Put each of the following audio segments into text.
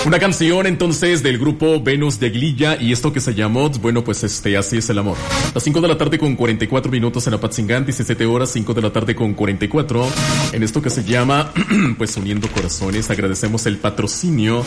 Una canción entonces del grupo Venus de Aguililla y esto que se llamó, bueno pues así es el amor. Las 5 de la tarde con 44 minutos en Apatzingán, 17 horas, 5 de la tarde con 44. En esto que se llama, pues uniendo corazones, agradecemos el patrocinio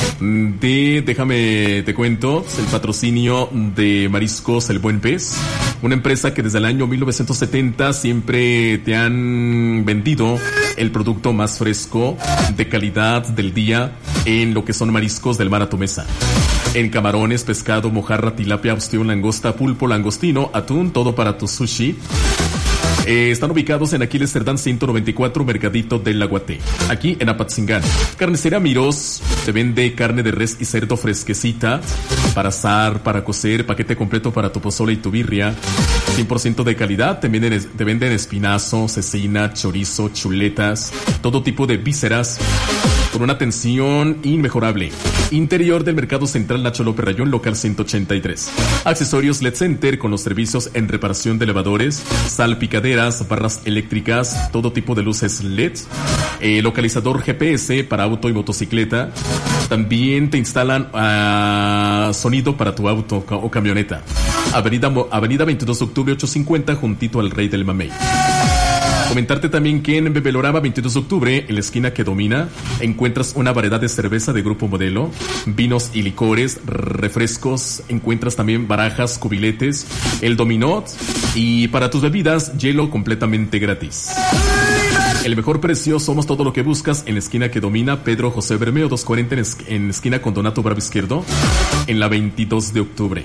déjame te cuento, el patrocinio de Mariscos El Buen Pez. Una empresa que desde el año 1970 siempre te han vendido el producto más fresco, de calidad del día, en lo que son mariscos del mar a tu mesa. En camarones, pescado, mojarra, tilapia, ostión, langosta, pulpo, langostino, atún, todo para tu sushi. Están ubicados en Aquiles Cerdán 194, Mercadito del Aguaté, aquí en Apatzingán. Carnicería Mirós te vende carne de res y cerdo fresquecita para asar, para cocer, paquete completo para tu pozole y tu birria. 100% de calidad, te venden espinazo, cecina, chorizo, chuletas, todo tipo de vísceras con una atención inmejorable. Interior del Mercado Central Nacho López Rayón, local 183. Accesorios LED Center con los servicios en reparación de elevadores, salpicaderas, barras eléctricas, todo tipo de luces LED, localizador GPS para auto y motocicleta. También te instalan sonido para tu auto o camioneta. Avenida 22 de octubre 850, juntito al Rey del Mamey. Comentarte también que en Bebelorama 22 de octubre, en la esquina que domina, encuentras una variedad de cerveza de Grupo Modelo, vinos y licores, refrescos, encuentras también barajas, cubiletes, el dominó y para tus bebidas, hielo completamente gratis. El mejor precio, somos todo lo que buscas en la esquina que domina, Pedro José Bermeo 240 en esquina con Donato Bravo Izquierdo, en la 22 de octubre.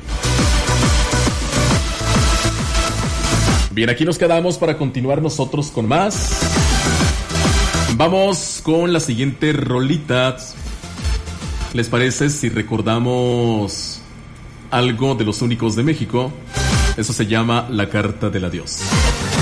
Bien, aquí nos quedamos para continuar nosotros con más. Vamos con la siguiente rolita. ¿Les parece si recordamos algo de los únicos de México? Eso se llama La Carta del Adiós.